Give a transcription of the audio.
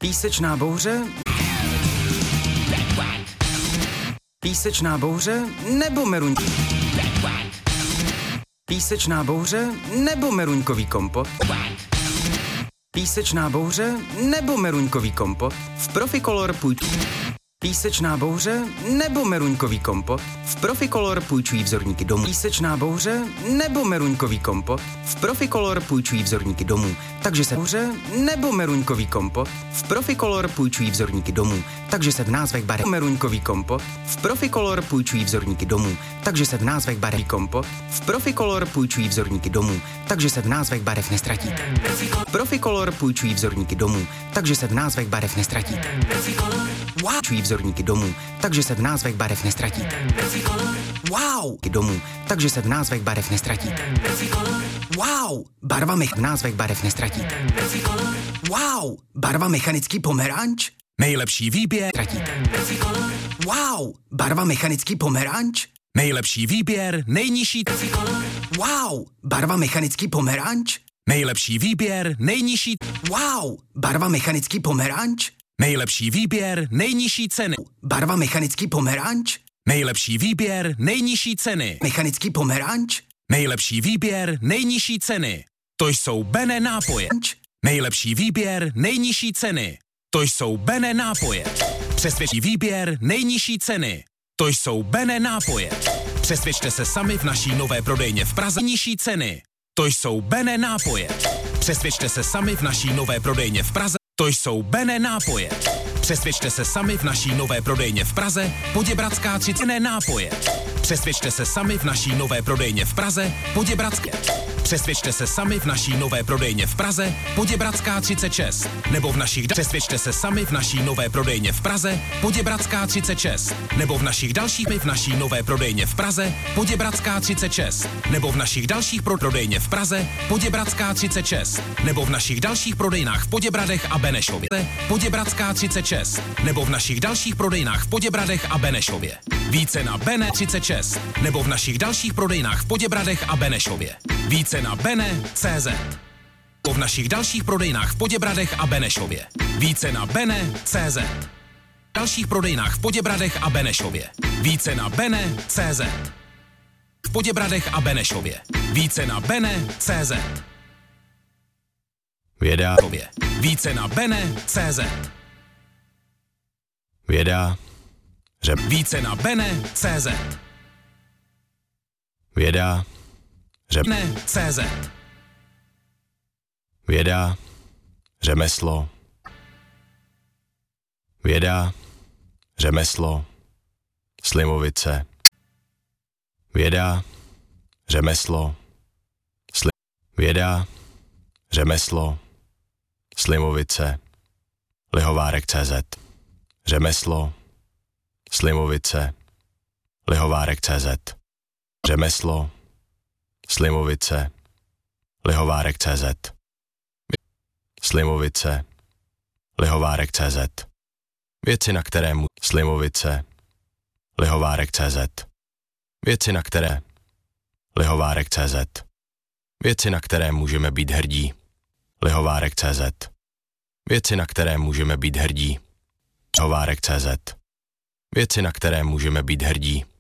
Písečná bouře? Písečná bouře nebo meruňkový? Písečná bouře nebo meruňkový kompot? Písečná bouře nebo meruňkový kompot? V Proficolor Písečná bouře nebo meruňkový kompot? V Proficolor půjčují vzorníky domů. Písečná bouře nebo meruňkový kompot? V Proficolor půjčují vzorníky domů. Takže se bouře nebo meruňkový kompot? V Proficolor půjčují vzorníky domů. Takže se v názvech barev meruňkový kompot. V Proficolor půjčují vzorníky domů. Takže se v názvech barev kompot. V Proficolor půjčují vzorníky domů. Takže se v názvech barev nestratíte. Proficolor půjčují vzorníky domů. Takže se v názvech barev nestratíte. Půjčují vzorníky domů. Takže se v názvech barev nestratíte. Wow! Domů. Takže se v názvech barev nestratíte. Wow! Barva v názvech barev nestratíte. Wow! Barva mechanický pomeranč? Nejlepší výběr. Tratíte. Wow! Barva mechanický pomeranč? Nejlepší výběr, nejnižší. Wow! Barva mechanický pomeranč? Nejlepší výběr, nejnižší. Wow! Barva mechanický pomeranč? Nejlepší výběr, nejnižší ceny. Barva mechanický pomeranč? Nejlepší výběr, nejnižší ceny. Mechanický pomeranč? Nejlepší výběr, nejnižší ceny. To jsou Bene nápoje. Nejlepší výběr, nejnižší ceny. To jsou Bene nápoje. Přesvědčí výběr, nejnižší ceny. To jsou Bene nápoje. Přesvědčte se sami v naší nové prodejně v Praze. Nižší ceny. To jsou Bene nápoje. Přesvědčte se sami v naší nové prodejně v Praze. To jsou Bene nápoje. Přesvědčte se sami v naší nové prodejně v Praze, Poděbradská 30 nápoje. Přesvědčte se sami v naší nové prodejně v Praze, Poděbradské. Přesvědčte se sami v naší nové prodejně v Praze, Poděbradská 36. Nebo v našich Přesvědčte se sami v naší nové prodejně v Praze, Poděbradská 36. Nebo v našich dalších v naší nové prodejně v Praze, Poděbradská 36. Nebo v našich dalších prodejně v Praze, Poděbradská 36. Nebo v našich dalších prodejnách v Poděbradech a Benešově, Poděbradská 36. Nebo v našich dalších prodejnách v Poděbradech a Benešově. Více na Bene 36. Nebo v našich dalších prodejnách v Poděbradech a Benešově. Více na Bene.cz. Nebo v našich dalších prodejnách v Poděbradech a Benešově. Více na Bene.cz. V dalších prodejnách v Poděbradech a Benešově. Více na Bene.cz. V Poděbradech a Benešově. Více na Bene.cz. Věda. Více na Bene.cz. Věda. Více na Bene.cz. Věda. Bene.cz. Věda. Řemeslo. Věda. Řemeslo. Slimovice. Věda. Řemeslo. Věda. Řemeslo. Slimovice. Lihovárek.cz. Řemeslo. Slimovice. Lihovárek.cz. Řemeslo. Slimovice. Lihovárek.cz. Slimovice. Lihovárek.cz. Věci, na které Slimovice. Lihovárek.cz. Věci, na které Lihovárek.cz. Věci, na které můžeme být hrdí. Lihovárek.cz. Věci, na které můžeme být hrdí. Lihovárek.cz. Věci, na které můžeme být hrdí.